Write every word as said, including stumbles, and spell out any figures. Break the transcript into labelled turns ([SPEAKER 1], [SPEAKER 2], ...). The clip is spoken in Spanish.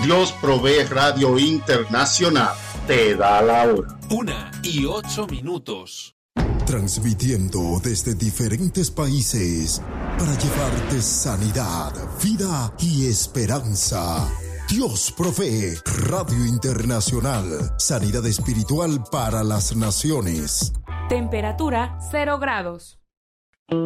[SPEAKER 1] Dios Provee Radio Internacional te da la hora.
[SPEAKER 2] Una y ocho minutos.
[SPEAKER 3] Transmitiendo desde diferentes países para llevarte sanidad, vida y esperanza. Dios Provee Radio Internacional. Sanidad espiritual para las naciones.
[SPEAKER 4] Temperatura cero grados.